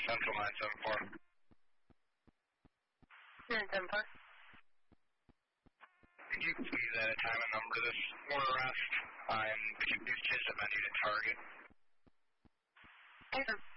Central 974. 974. Could you please add a time and number to this order arrest? And could you please change the menu to Target? Okay.